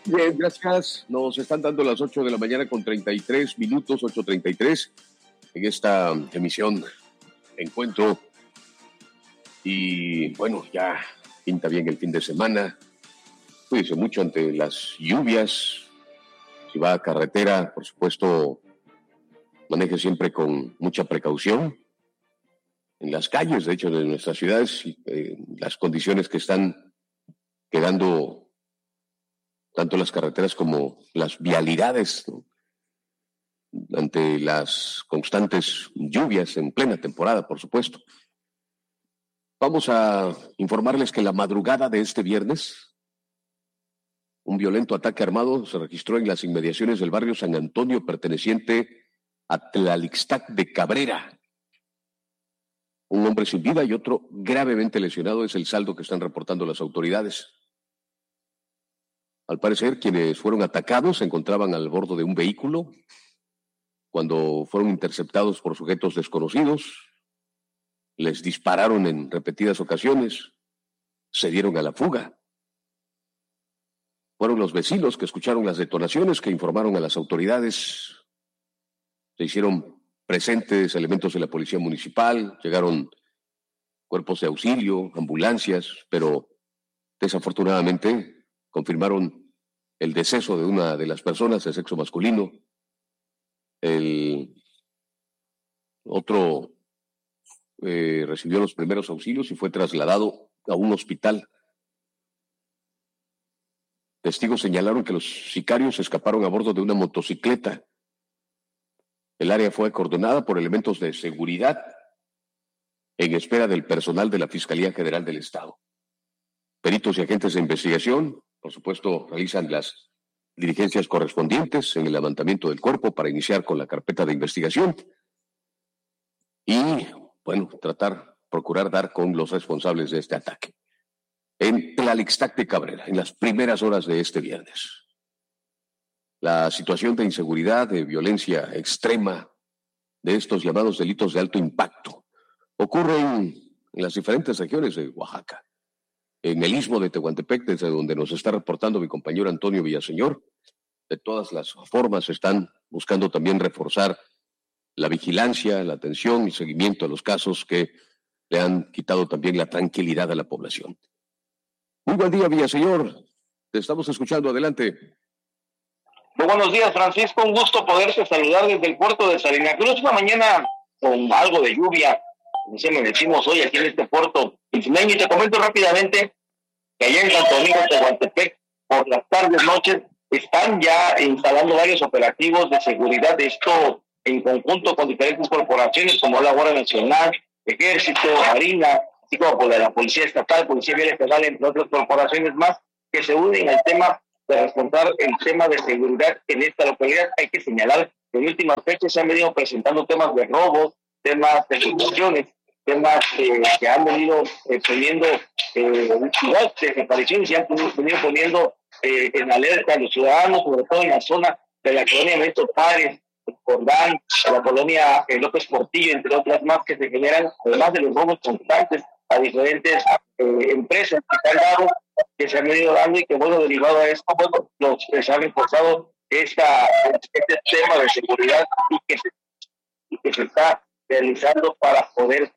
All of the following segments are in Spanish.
Bien, gracias. Nos están dando las 8 de la mañana con 33 minutos, 8:33, en esta emisión Encuentro. Y bueno, ya pinta bien el fin de semana. Cuídese mucho ante las lluvias. Si va a carretera, por supuesto, maneje siempre con mucha precaución. En las calles, de hecho, de nuestras ciudades, las condiciones que están quedando, tanto las carreteras como las vialidades, ¿no?, ante las constantes lluvias en plena temporada, por supuesto. Vamos a informarles que la madrugada de este viernes, un violento ataque armado se registró en las inmediaciones del barrio San Antonio, perteneciente a Tlalixtac de Cabrera. Un hombre sin vida y otro gravemente lesionado es el saldo que están reportando las autoridades. Al parecer, quienes fueron atacados se encontraban al bordo de un vehículo cuando fueron interceptados por sujetos desconocidos. Les dispararon en repetidas ocasiones, se dieron a la fuga. Fueron los vecinos que escucharon las detonaciones que informaron a las autoridades. Se hicieron presentes elementos de la policía municipal, llegaron cuerpos de auxilio, ambulancias, pero desafortunadamente confirmaron el deceso de una de las personas de sexo masculino. El otro recibió los primeros auxilios y fue trasladado a un hospital. Testigos señalaron que los sicarios escaparon a bordo de una motocicleta. El área fue acordonada por elementos de seguridad en espera del personal de la Fiscalía General del Estado. Peritos y agentes de investigación, por supuesto, realizan las diligencias correspondientes en el levantamiento del cuerpo para iniciar con la carpeta de investigación y, bueno, procurar dar con los responsables de este ataque. En Tlalixtac de Cabrera, en las primeras horas de este viernes. La situación de inseguridad, de violencia extrema, de estos llamados delitos de alto impacto, ocurren en las diferentes regiones de Oaxaca. En el istmo de Tehuantepec, desde donde nos está reportando mi compañero Antonio Villaseñor, de todas las formas están buscando también reforzar la vigilancia, la atención y seguimiento a los casos que le han quitado también la tranquilidad a la población. Muy buen día, Villaseñor. Te estamos escuchando. Adelante. Muy buenos días, Francisco. Un gusto poderte saludar desde el puerto de Salina Cruz. Una mañana con algo de lluvia, como siempre decimos hoy aquí en este puerto isleño. Y te comento rápidamente que allá en Santo Domingo, Tehuantepec, por las tardes, noches, están ya instalando varios operativos de seguridad. Esto en conjunto con diferentes corporaciones como la Guardia Nacional, Ejército, Marina, así como por la Policía Estatal, Policía Vial Estatal, entre otras corporaciones más, que se unen al tema de responder el tema de seguridad en esta localidad. Hay que señalar que en últimas fechas se han venido presentando temas de robos, temas de ejecuciones, temas que han venido poniendo desapariciones y han venido poniendo en alerta a los ciudadanos, sobre todo en la zona de la colonia Benito Juárez, Jordán, la colonia López Portillo, entre otras más, que se generan, además de los robos constantes a diferentes empresas que se han venido dando, y que, bueno, derivado a esto, bueno, se han reforzado este tema de seguridad y que se está realizando para poder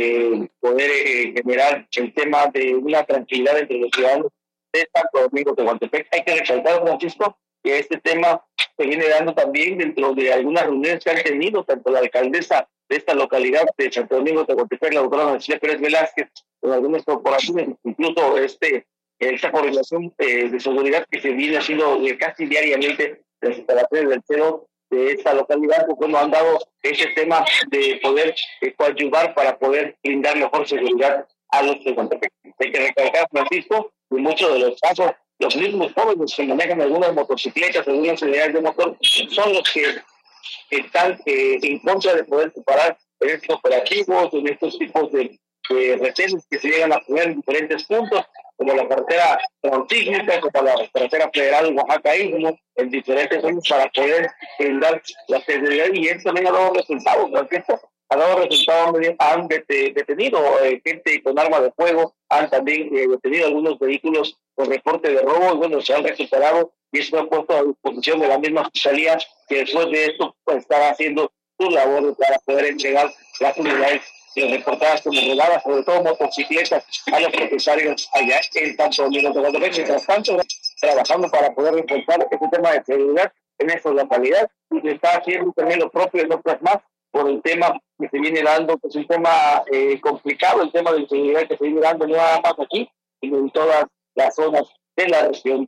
generar el tema de una tranquilidad entre los ciudadanos de Santo Domingo de Tehuantepec. Hay que resaltar, Francisco, que este tema se viene dando también dentro de algunas reuniones que han tenido tanto la alcaldesa de esta localidad de Santo Domingo de Tehuantepec, la doctora Nancy Pérez Velázquez, con algunas corporaciones, incluso esta coordinación de seguridad que se viene haciendo casi diariamente de las instalaciones del CEDO de esta localidad, pues bueno, han dado ese tema de poder coadyuvar para poder brindar mejor seguridad a los tehuantepeques. Hay que recalcar, Francisco, que muchos de los casos, los mismos jóvenes que manejan algunas motocicletas, algunas unidades de motor, son los que están en contra de poder separar en estos operativos, en estos tipos de retenes que se llegan a poner en diferentes puntos, como la carretera transísmica, como la carretera federal Oaxaca-Istmo, en diferentes zonas, para poder brindar la seguridad. Y eso también ha dado resultados, Francisco. ha dado resultado. Han detenido gente con arma de fuego, han también detenido algunos vehículos con reporte de robo, y bueno, se han recuperado y eso ha puesto a disposición de la misma fiscalía, que después de esto pues, estará haciendo su labor para poder entregar las unidades reportadas como robadas, sobre todo motocicletas, a los propietarios allá en Santo Domingo de Guadalupe. Mientras tanto, trabajando para poder reforzar este tema de seguridad en esta localidad, y se está haciendo también lo propio en otras más, por el tema que se viene dando, que es un tema complicado, el tema de inseguridad que se viene dando no nada más aquí, sino en todas las zonas de la región.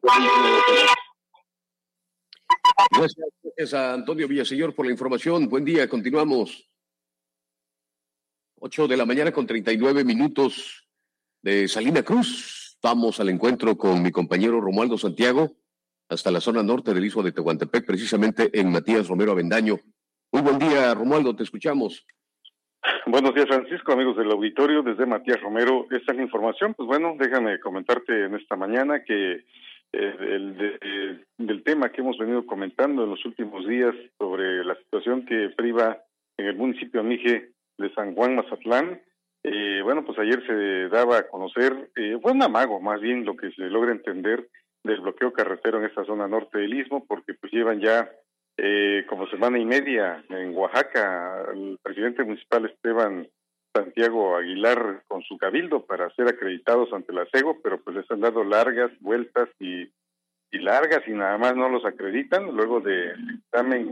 Gracias a Antonio Villaseñor por la información. Buen día, continuamos. 8 de la mañana con 39 minutos de Salina Cruz. Vamos al encuentro con mi compañero Romualdo Santiago hasta la zona norte del istmo de Tehuantepec, precisamente en Matías Romero Avendaño. Muy buen día, Romualdo, te escuchamos. Buenos días, Francisco, amigos del auditorio, desde Matías Romero. Esta es la información. Pues bueno, déjame comentarte en esta mañana que del tema que hemos venido comentando en los últimos días sobre la situación que priva en el municipio Mije de San Juan Mazatlán. Bueno, pues ayer se daba a conocer, fue un amago más bien lo que se logra entender del bloqueo carretero en esta zona norte del istmo, porque pues llevan ya como semana y media en Oaxaca el presidente municipal Esteban Santiago Aguilar con su cabildo para ser acreditados ante la SEGO, pero pues les han dado largas vueltas y largas y nada más no los acreditan luego del examen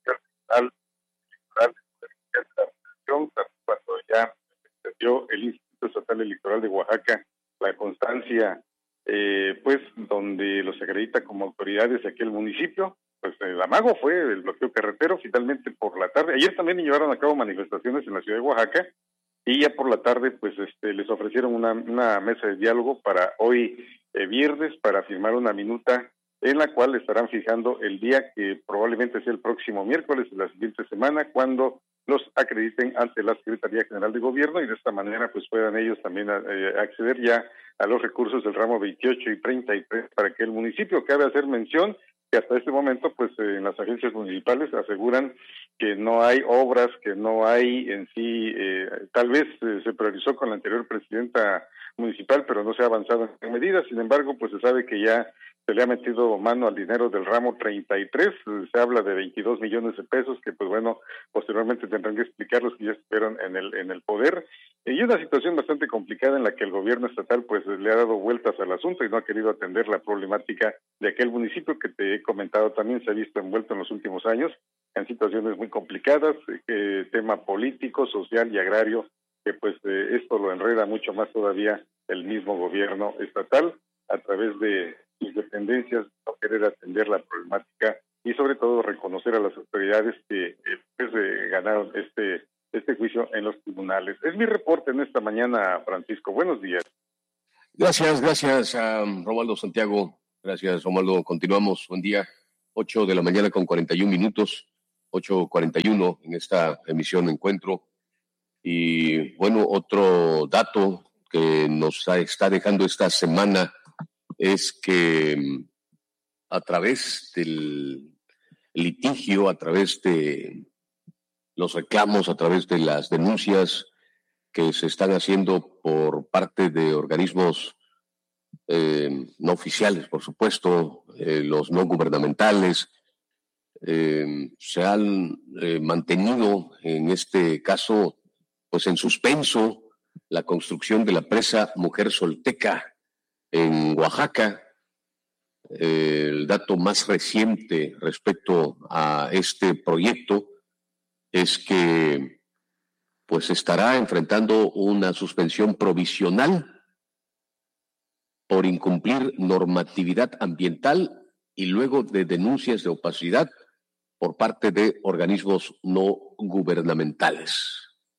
cuando ya dio el Instituto Estatal Electoral de Oaxaca la constancia pues donde los acredita como autoridades de aquel municipio. Pues el amago fue el bloqueo carretero. Finalmente por la tarde, ayer también llevaron a cabo manifestaciones en la ciudad de Oaxaca y ya por la tarde pues les ofrecieron una mesa de diálogo para hoy viernes para firmar una minuta en la cual estarán fijando el día que probablemente sea el próximo miércoles de la siguiente semana, cuando los acrediten ante la Secretaría General de Gobierno y de esta manera pues puedan ellos también acceder ya a los recursos del ramo 28 y 33 para que el municipio. Cabe hacer mención que hasta este momento pues en las agencias municipales aseguran que no hay obras, que no hay en sí, tal vez se priorizó con la anterior presidenta municipal, pero no se ha avanzado en medidas. Sin embargo, pues se sabe que ya se le ha metido mano al dinero del ramo 33, se habla de 22 millones de pesos que pues bueno, posteriormente tendrán que explicar los que ya estuvieron en el poder, y una situación bastante complicada en la que el gobierno estatal pues le ha dado vueltas al asunto y no ha querido atender la problemática de aquel municipio que te he comentado también se ha visto envuelto en los últimos años en situaciones muy complicadas, tema político, social y agrario, que pues esto lo enreda mucho más todavía el mismo gobierno estatal a través de sus dependencias, no querer atender la problemática y sobre todo reconocer a las autoridades que ganaron este juicio en los tribunales. Es mi reporte en esta mañana, Francisco. Buenos días. Gracias a Romualdo Santiago. Gracias, Romualdo. Continuamos. Buen día. 8 de la mañana con 41 minutos. 8:41 en esta emisión Encuentro. Y bueno, otro dato que nos está dejando esta semana es que a través del litigio, a través de los reclamos, a través de las denuncias que se están haciendo por parte de organismos no oficiales, por supuesto, los no gubernamentales, se han mantenido en este caso pues en suspenso la construcción de la presa Mujer Solteca en Oaxaca. El dato más reciente respecto a este proyecto es que pues estará enfrentando una suspensión provisional por incumplir normatividad ambiental y luego de denuncias de opacidad por parte de organismos no gubernamentales.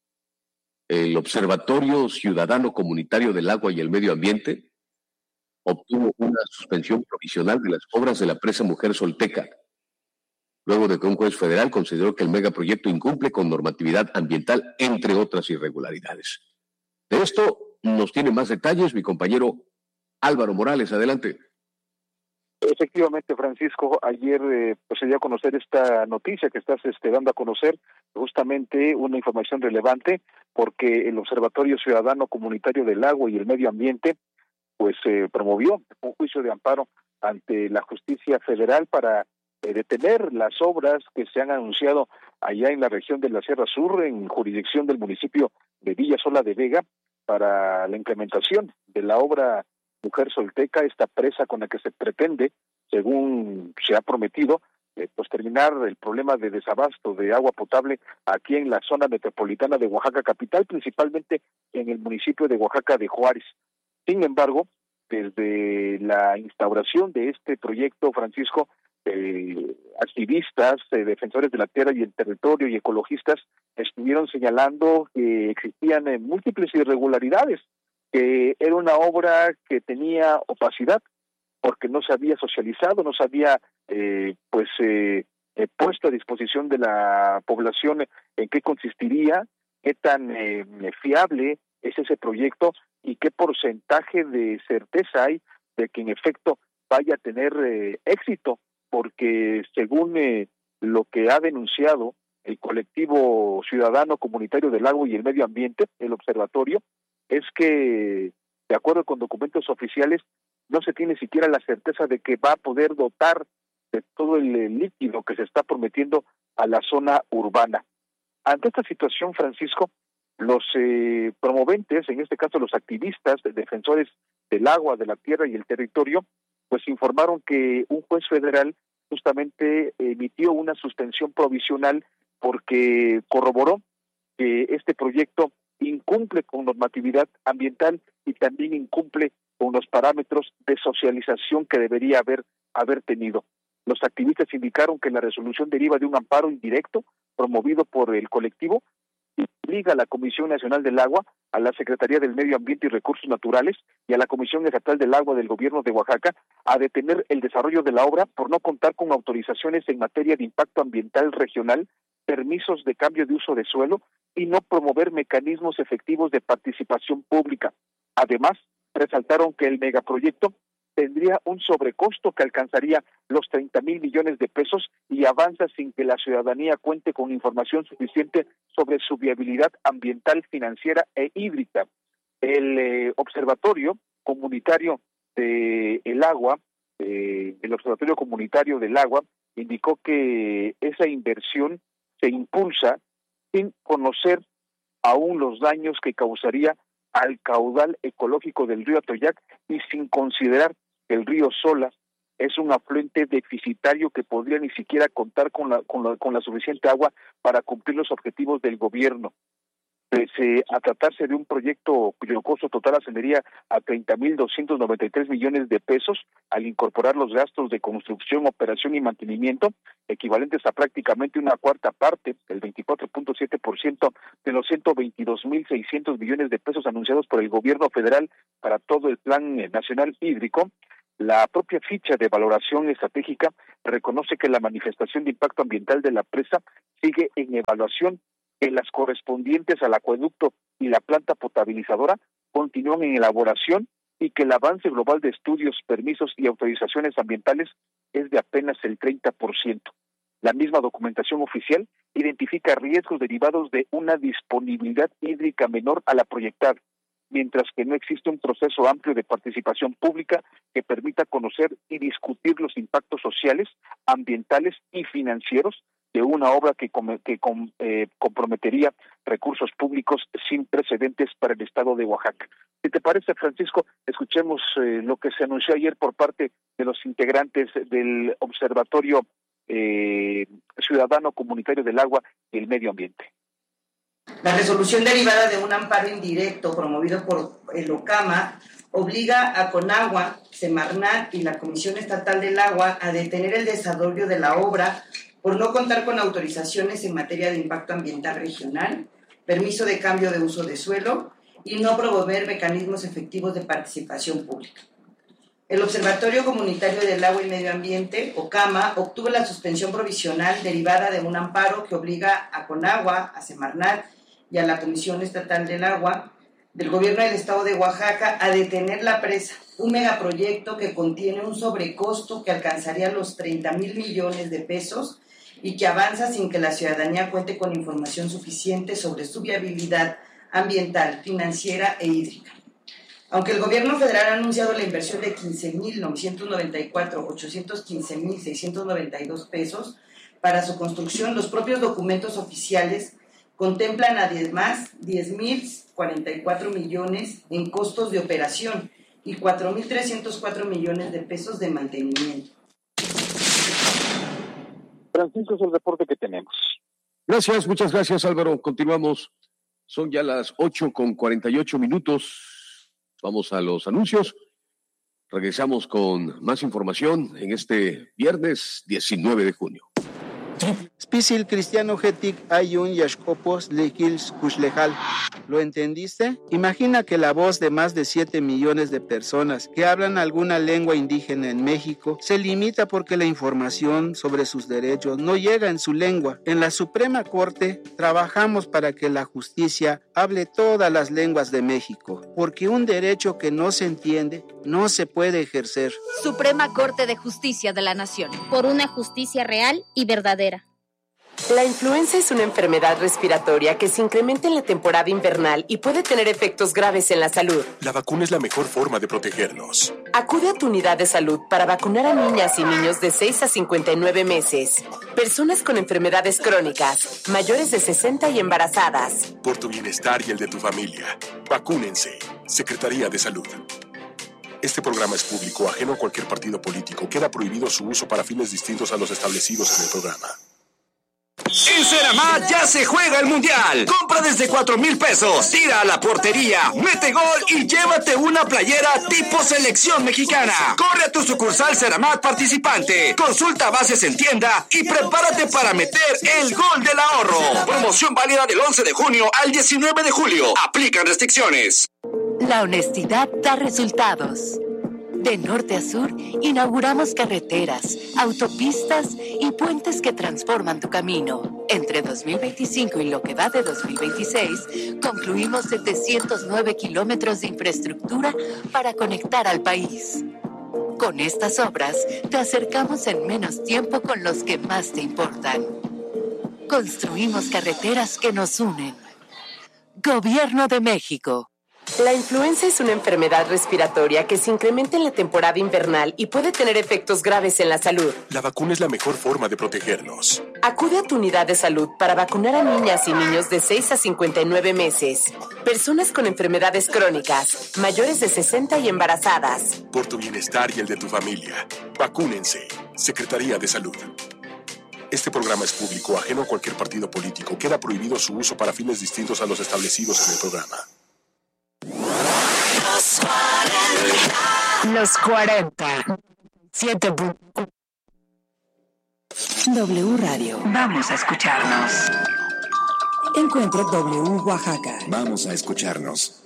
El Observatorio Ciudadano Comunitario del Agua y el Medio Ambiente obtuvo una suspensión provisional de las obras de la presa Mujer Solteca, luego de que un juez federal consideró que el megaproyecto incumple con normatividad ambiental, entre otras irregularidades. De esto nos tiene más detalles mi compañero Álvaro Morales. Adelante. Efectivamente, Francisco, ayer pues se dio a conocer esta noticia que estás dando a conocer, justamente una información relevante, porque el Observatorio Ciudadano Comunitario del Agua y el Medio Ambiente pues promovió un juicio de amparo ante la justicia federal para detener las obras que se han anunciado allá en la región de la Sierra Sur, en jurisdicción del municipio de Villasola de Vega, para la implementación de la obra Mujer Solteca, esta presa con la que se pretende, según se ha prometido, pues terminar el problema de desabasto de agua potable aquí en la zona metropolitana de Oaxaca capital, principalmente en el municipio de Oaxaca de Juárez. Sin embargo, desde la instauración de este proyecto, Francisco, activistas, defensores de la tierra y el territorio y ecologistas estuvieron señalando que existían múltiples irregularidades, que era una obra que tenía opacidad, porque no se había socializado, no se había puesto a disposición de la población en qué consistiría, qué tan fiable es ese proyecto y qué porcentaje de certeza hay de que en efecto vaya a tener éxito, porque según lo que ha denunciado el colectivo ciudadano comunitario del agua y el medio ambiente, el observatorio, es que, de acuerdo con documentos oficiales, no se tiene siquiera la certeza de que va a poder dotar de todo el líquido que se está prometiendo a la zona urbana. Ante esta situación, Francisco, los promoventes, en este caso los activistas, defensores del agua, de la tierra y el territorio, pues informaron que un juez federal justamente emitió una suspensión provisional porque corroboró que este proyecto incumple con normatividad ambiental y también incumple con los parámetros de socialización que debería haber tenido. Los activistas indicaron que la resolución deriva de un amparo indirecto promovido por el colectivo y obliga a la Comisión Nacional del Agua, a la Secretaría del Medio Ambiente y Recursos Naturales y a la Comisión Estatal del Agua del Gobierno de Oaxaca a detener el desarrollo de la obra por no contar con autorizaciones en materia de impacto ambiental regional, permisos de cambio de uso de suelo y no promover mecanismos efectivos de participación pública. Además, resaltaron que el megaproyecto tendría un sobrecosto que alcanzaría los 30,000 millones de pesos y avanza sin que la ciudadanía cuente con información suficiente sobre su viabilidad ambiental, financiera e hídrica. El Observatorio Comunitario del Agua, indicó que esa inversión se impulsa sin conocer aún los daños que causaría al caudal ecológico del río Atoyac y sin considerar que el río Sola es un afluente deficitario que podría ni siquiera contar con la suficiente agua para cumplir los objetivos del gobierno. Pese a tratarse de un proyecto cuyo costo total ascendería a 30,293 millones de pesos al incorporar los gastos de construcción, operación y mantenimiento, equivalentes a prácticamente una cuarta parte, el 24.7% de los 122,600 millones de pesos anunciados por el gobierno federal para todo el Plan Nacional Hídrico. La propia ficha de valoración estratégica reconoce que la manifestación de impacto ambiental de la presa sigue en evaluación, que las correspondientes al acueducto y la planta potabilizadora continúan en elaboración y que el avance global de estudios, permisos y autorizaciones ambientales es de apenas el 30%. La misma documentación oficial identifica riesgos derivados de una disponibilidad hídrica menor a la proyectada, mientras que no existe un proceso amplio de participación pública que permita conocer y discutir los impactos sociales, ambientales y financieros de una obra que comprometería recursos públicos sin precedentes para el estado de Oaxaca. Si te parece, Francisco, escuchemos lo que se anunció ayer por parte de los integrantes del Observatorio Ciudadano Comunitario del Agua y el Medio Ambiente. La resolución derivada de un amparo indirecto promovido por el OCAMA obliga a Conagua, Semarnat y la Comisión Estatal del Agua a detener el desarrollo de la obra por no contar con autorizaciones en materia de impacto ambiental regional, permiso de cambio de uso de suelo y no promover mecanismos efectivos de participación pública. El Observatorio Comunitario del Agua y Medio Ambiente, OCAMA, obtuvo la suspensión provisional derivada de un amparo que obliga a Conagua, a Semarnat y a la Comisión Estatal del Agua del gobierno del estado de Oaxaca a detener la presa, un megaproyecto que contiene un sobrecosto que alcanzaría los 30,000 millones de pesos y que avanza sin que la ciudadanía cuente con información suficiente sobre su viabilidad ambiental, financiera e hídrica. Aunque el gobierno federal ha anunciado la inversión de 15,994,815,692 pesos para su construcción, los propios documentos oficiales contemplan además 10,044 millones en costos de operación y 4,304 millones de pesos de mantenimiento. Francisco, es el reporte que tenemos. Gracias, muchas gracias, Álvaro. Continuamos. Son ya las 8:48. Vamos a los anuncios. Regresamos con más información en este viernes 19 de junio. Spisil cristiano getic ayun yashkopos lekils kushlejal. ¿Lo entendiste? Imagina que la voz de más de 7 millones de personas que hablan alguna lengua indígena en México se limita porque la información sobre sus derechos no llega en su lengua. En la Suprema Corte trabajamos para que la justicia hable todas las lenguas de México, porque un derecho que no se entiende no se puede ejercer. Suprema Corte de Justicia de la Nación. Por una justicia real y verdadera. La influenza es una enfermedad respiratoria que se incrementa en la temporada invernal y puede tener efectos graves en la salud. La vacuna es la mejor forma de protegernos. Acude a tu unidad de salud para vacunar a niñas y niños de 6 a 59 meses, personas con enfermedades crónicas, mayores de 60 y embarazadas. Por tu bienestar y el de tu familia, vacúnense. Secretaría de Salud. Este programa es público, ajeno a cualquier partido político. Queda prohibido su uso para fines distintos a los establecidos en el programa. En Ceramat ya se juega el Mundial. Compra desde 4,000 pesos. Tira a la portería, mete gol y llévate una playera tipo selección mexicana. Corre a tu sucursal Ceramat participante. Consulta bases en tienda y prepárate para meter el gol del ahorro. Promoción válida del 11 de junio al 19 de julio. Aplican restricciones. La honestidad da resultados. De norte a sur, inauguramos carreteras, autopistas y puentes que transforman tu camino. Entre 2025 y lo que va de 2026, concluimos 709 kilómetros de infraestructura para conectar al país. Con estas obras, te acercamos en menos tiempo con los que más te importan. Construimos carreteras que nos unen. Gobierno de México. La influenza es una enfermedad respiratoria que se incrementa en la temporada invernal y puede tener efectos graves en la salud. La vacuna es la mejor forma de protegernos. Acude a tu unidad de salud para vacunar a niñas y niños de 6 a 59 meses, personas con enfermedades crónicas, mayores de 60 y embarazadas. Por tu bienestar y el de tu familia, vacúnense. Secretaría de Salud. Este programa es público, ajeno a cualquier partido político. Queda prohibido su uso para fines distintos a los establecidos en el programa. Los 40. 7. W Radio. Vamos a escucharnos. Encuentro W Oaxaca. Vamos a escucharnos.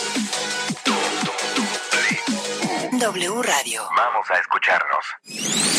W Radio. Vamos a escucharnos.